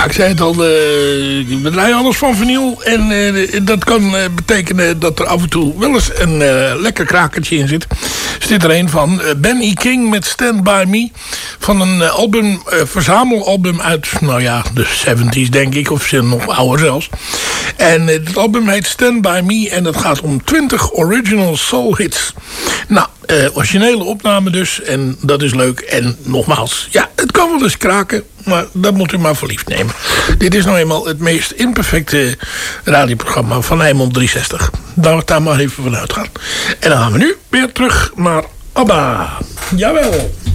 Ik zei het al, we draaien alles van vinyl. En dat kan betekenen dat er af en toe wel eens een lekker krakertje in zit. Er zit er een van Ben E. King met Stand By Me. Van een verzamelalbum uit, nou ja, de 70s denk ik. Of nog ouder zelfs. En het album heet Stand By Me. En dat gaat om 20 original soul hits. Nou, originele opname dus. En dat is leuk. En nogmaals, ja, het kan wel eens kraken. Maar dat moet u maar voor lief nemen. Dit is nou eenmaal het meest imperfecte radioprogramma van Eimond 360. Laten we daar maar even van uitgaan. En dan gaan we nu weer terug naar ABBA. Jawel.